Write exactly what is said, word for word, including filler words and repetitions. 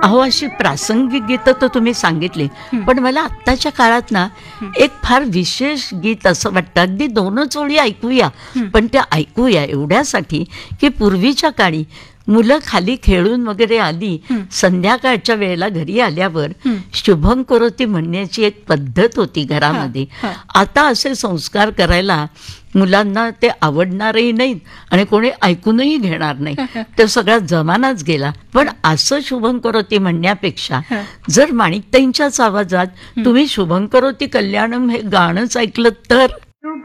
अहो अशी प्रासंगिक गीतं तर तुम्ही सांगितली, पण मला आत्ताच्या काळात ना एक फार विशेष गीत असं वाटतं. अगदी दोनच ओळी ऐकूया, पण त्या ऐकूया एवढ्यासाठी की पूर्वीच्या काळी मुलं खाली खेळून वगैरे आली, संध्याकाळच्या वेळेला घरी आल्यावर शुभं करोती म्हणण्याची एक पद्धत होती घरामध्ये. आता असे संस्कार करायला मुलांना ते आवडणारही नाहीत आणि कोणी ऐकूनही घेणार नाही. तर सगळा जमानाच गेला. पण असं शुभं करोती म्हणण्यापेक्षा जर माणिकताईंच्याच आवाजात तुम्ही शुभं करोती कल्याणम हे गाणंच ऐकलं तर